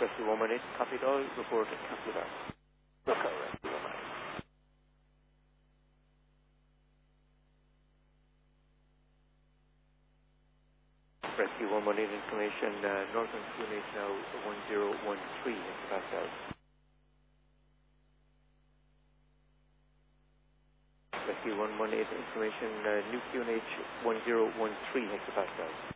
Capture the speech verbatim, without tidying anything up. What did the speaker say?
Rescue one one eight, copied all, report at Capital Bar. Look, all right, one one eight. Rescue one one eight information, uh, Northern Q N H now one zero one three hectopascal. Rescue one one eight information, uh, new Q N H one zero one three hectopascal.